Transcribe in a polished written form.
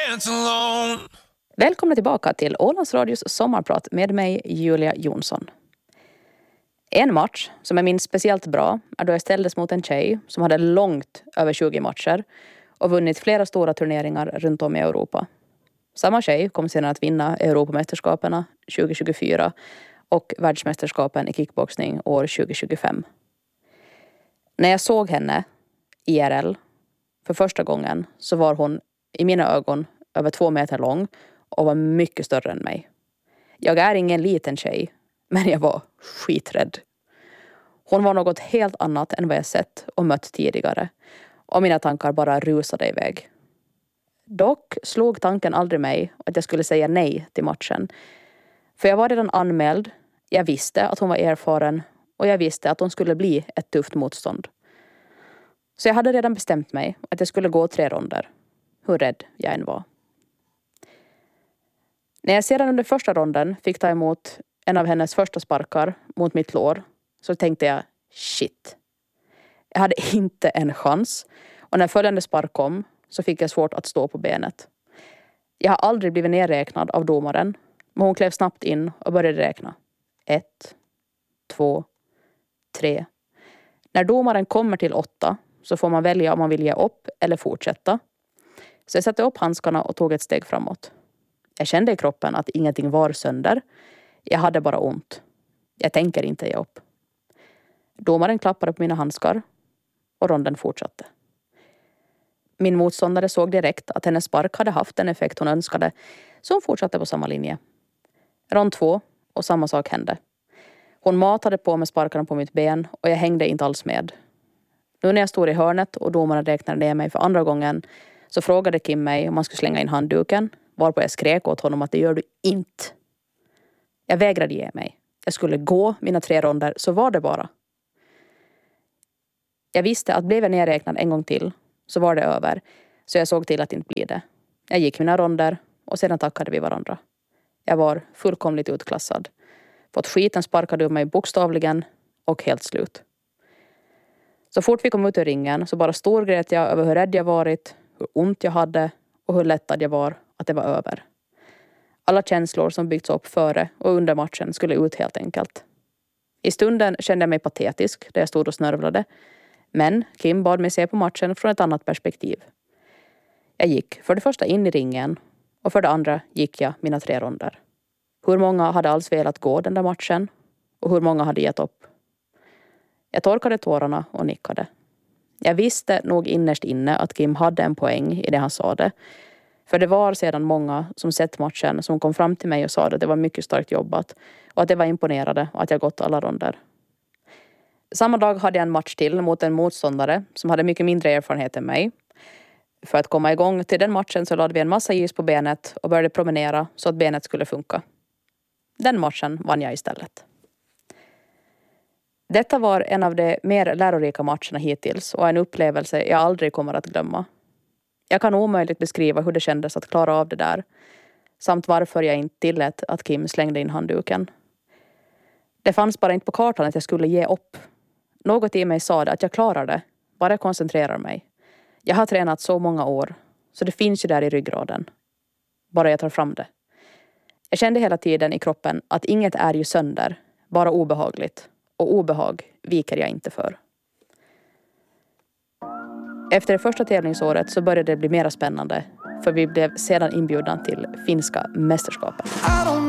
dance alone. Välkomna tillbaka till Ålands Radios sommarprat med mig, Julia Jonsson. En match som jag minns speciellt bra är då jag ställdes mot en tjej som hade långt över 20 matcher och vunnit flera stora turneringar runt om i Europa. Samma tjej kom sedan att vinna Europamästerskaperna 2024 och världsmästerskapen i kickboxning år 2025. När jag såg henne IRL för första gången så var hon i mina ögon över 2 meter lång och var mycket större än mig. Jag är ingen liten tjej, men jag var skiträdd. Hon var något helt annat än vad jag sett och mött tidigare och mina tankar bara rusade iväg. Dock slog tanken aldrig mig att jag skulle säga nej till matchen. För jag var redan anmäld, jag visste att hon var erfaren och jag visste att hon skulle bli ett tufft motstånd. Så jag hade redan bestämt mig att jag skulle gå 3 ronder, hur rädd jag än var. När jag sedan under första ronden fick ta emot en av hennes första sparkar mot mitt lår så tänkte jag, shit. Jag hade inte en chans och när följande spark kom så fick jag svårt att stå på benet. Jag har aldrig blivit nedräknad av domaren, men hon klev snabbt in och började räkna. 1, 2, 3. När domaren kommer till 8 så får man välja om man vill ge upp eller fortsätta. Så jag satte upp handskarna och tog ett steg framåt. Jag kände i kroppen att ingenting var sönder. Jag hade bara ont. Jag tänker inte ge upp. Domaren klappade på mina handskar och ronden fortsatte. Min motståndare såg direkt att hennes spark hade haft den effekt hon önskade, så hon fortsatte på samma linje. Rond 2 och samma sak hände. Hon matade på med sparkarna på mitt ben och jag hängde inte alls med. Nu när jag stod i hörnet och domaren räknade ner mig för andra gången så frågade Kim mig om man skulle slänga in handduken, varpå jag skrek åt honom att det gör du inte. Jag vägrade ge mig. Jag skulle gå mina 3 ronder, så var det bara. Jag visste att blev jag nedräknad en gång till så var det över, så jag såg till att inte bli det. Jag gick mina ronder och sedan tackade vi varandra. Jag var fullkomligt utklassad. Fått skiten sparkade ur mig bokstavligen och helt slut. Så fort vi kom ut ur ringen så bara storgrät jag över hur rädd jag varit, hur ont jag hade och hur lättad jag var att det var över. Alla känslor som byggts upp före och under matchen skulle ut helt enkelt. I stunden kände jag mig patetisk där jag stod och snörvlade. Men Kim bad mig se på matchen från ett annat perspektiv. Jag gick för det första in i ringen och för det andra gick jag mina 3 ronder. Hur många hade alls velat gå den där matchen och hur många hade gett upp? Jag torkade tårarna och nickade. Jag visste nog innerst inne att Kim hade en poäng i det han sa det. För det var sedan många som sett matchen som kom fram till mig och sa att det var mycket starkt jobbat och att det var imponerade och att jag gått alla ronder. Samma dag hade jag en match till mot en motståndare som hade mycket mindre erfarenhet än mig. För att komma igång till den matchen så lade vi en massa is på benet och började promenera så att benet skulle funka. Den matchen vann jag istället. Detta var en av de mer lärorika matcherna hittills och en upplevelse jag aldrig kommer att glömma. Jag kan omöjligt beskriva hur det kändes att klara av det där, samt varför jag inte tillät att Kim slängde in handduken. Det fanns bara inte på kartan att jag skulle ge upp. Något i mig sa det att jag klarar det, bara jag koncentrerar mig. Jag har tränat så många år, så det finns ju där i ryggraden. Bara jag tar fram det. Jag kände hela tiden i kroppen att inget är ju sönder, bara obehagligt. Och obehag viker jag inte för. Efter det första tävlingsåret så började det bli mer spännande. För vi blev sedan inbjudna till finska mästerskapen.